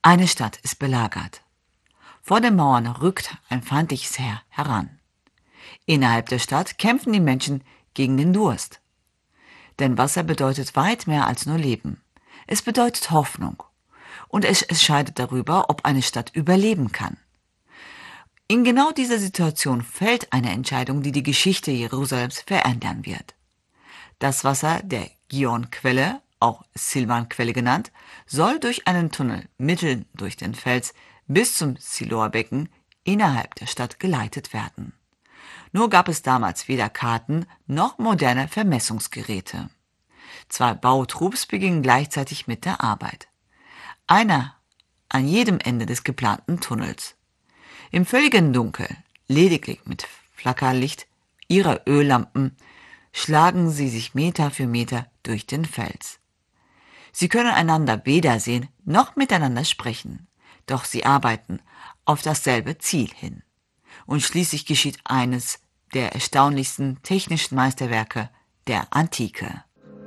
Eine Stadt ist belagert. Vor den Mauern rückt ein feindliches Heer heran. Innerhalb der Stadt kämpfen die Menschen gegen den Durst. Denn Wasser bedeutet weit mehr als nur Leben. Es bedeutet Hoffnung. Und es entscheidet darüber, ob eine Stadt überleben kann. In genau dieser Situation fällt eine Entscheidung, die die Geschichte Jerusalems verändern wird. Das Wasser der Gihon-Quelle, auch Silwan-Quelle genannt, soll durch einen Tunnel mitten durch den Fels bis zum Siloa-Becken innerhalb der Stadt geleitet werden. Nur gab es damals weder Karten noch moderne Vermessungsgeräte. 2 Bautrupps beginnen gleichzeitig mit der Arbeit. Einer an jedem Ende des geplanten Tunnels. Im völligen Dunkel, lediglich mit Flackerlicht ihrer Öllampen, schlagen sie sich Meter für Meter durch den Fels. Sie können einander weder sehen noch miteinander sprechen, doch sie arbeiten auf dasselbe Ziel hin. Und schließlich geschieht eines der erstaunlichsten technischen Meisterwerke der Antike.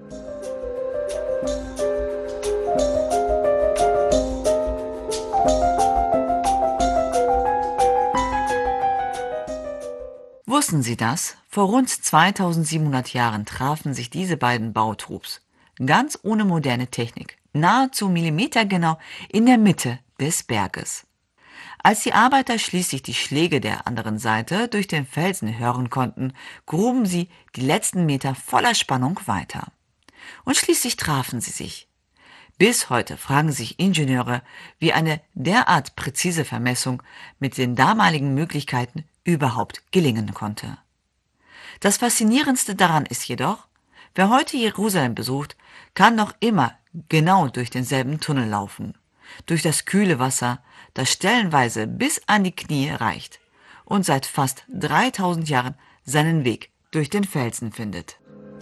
Wussten Sie das? Vor rund 2700 Jahren trafen sich diese beiden Bautrupps, ganz ohne moderne Technik, nahezu millimetergenau in der Mitte des Berges. Als die Arbeiter schließlich die Schläge der anderen Seite durch den Felsen hören konnten, gruben sie die letzten Meter voller Spannung weiter. Und schließlich trafen sie sich. Bis heute fragen sich Ingenieure, wie eine derart präzise Vermessung mit den damaligen Möglichkeiten überhaupt gelingen konnte. Das Faszinierendste daran ist jedoch, wer heute Jerusalem besucht, kann noch immer genau durch denselben Tunnel laufen, durch das kühle Wasser, das stellenweise bis an die Knie reicht und seit fast 3000 Jahren seinen Weg durch den Felsen findet.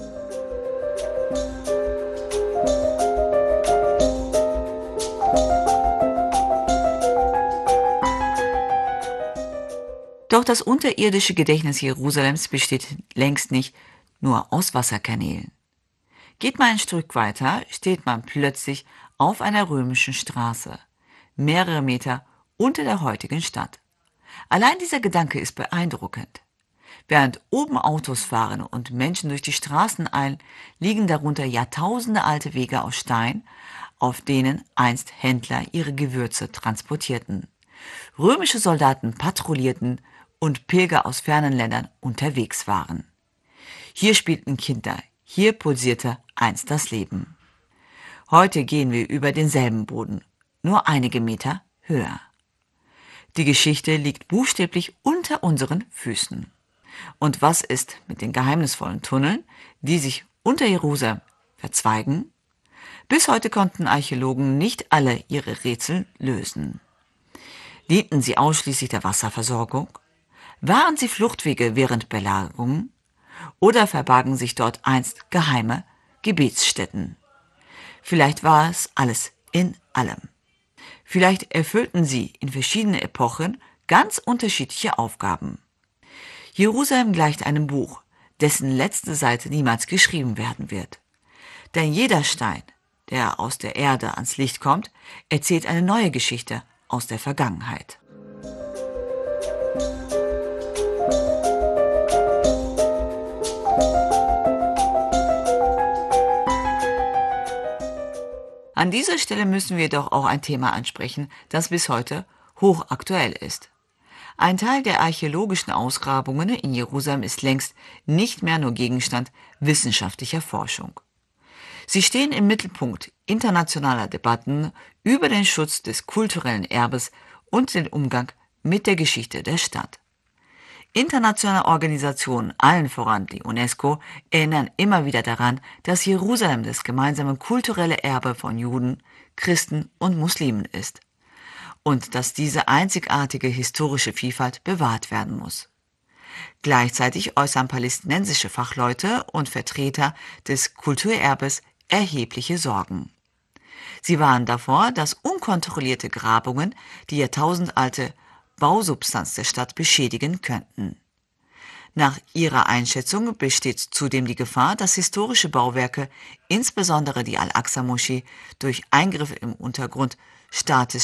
Doch das unterirdische Gedächtnis Jerusalems besteht längst nicht nur aus Wasserkanälen. Geht man ein Stück weiter, steht man plötzlich auf einer römischen Straße, mehrere Meter unter der heutigen Stadt. Allein dieser Gedanke ist beeindruckend. Während oben Autos fahren und Menschen durch die Straßen eilen, liegen darunter Jahrtausende alte Wege aus Stein, auf denen einst Händler ihre Gewürze transportierten. Römische Soldaten patrouillierten und Pilger aus fernen Ländern unterwegs waren. Hier spielten Kinder, hier pulsierte einst das Leben. Heute gehen wir über denselben Boden, nur einige Meter höher. Die Geschichte liegt buchstäblich unter unseren Füßen. Und was ist mit den geheimnisvollen Tunneln, die sich unter Jerusalem verzweigen? Bis heute konnten Archäologen nicht alle ihre Rätsel lösen. Dienten sie ausschließlich der Wasserversorgung? Waren sie Fluchtwege während Belagerungen? Oder verbargen sich dort einst geheime Gebetsstätten? Vielleicht war es alles in allem. Vielleicht erfüllten sie in verschiedenen Epochen ganz unterschiedliche Aufgaben. Jerusalem gleicht einem Buch, dessen letzte Seite niemals geschrieben werden wird. Denn jeder Stein, der aus der Erde ans Licht kommt, erzählt eine neue Geschichte aus der Vergangenheit. An dieser Stelle müssen wir doch auch ein Thema ansprechen, das bis heute hochaktuell ist. Ein Teil der archäologischen Ausgrabungen in Jerusalem ist längst nicht mehr nur Gegenstand wissenschaftlicher Forschung. Sie stehen im Mittelpunkt internationaler Debatten über den Schutz des kulturellen Erbes und den Umgang mit der Geschichte der Stadt. Internationale Organisationen, allen voran die UNESCO, erinnern immer wieder daran, dass Jerusalem das gemeinsame kulturelle Erbe von Juden, Christen und Muslimen ist und dass diese einzigartige historische Vielfalt bewahrt werden muss. Gleichzeitig äußern palästinensische Fachleute und Vertreter des Kulturerbes erhebliche Sorgen. Sie warnen davor, dass unkontrollierte Grabungen die jahrtausendalte Bausubstanz der Stadt beschädigen könnten. Nach ihrer Einschätzung besteht zudem die Gefahr, dass historische Bauwerke, insbesondere die Al-Aqsa-Moschee, durch Eingriffe im Untergrund Staates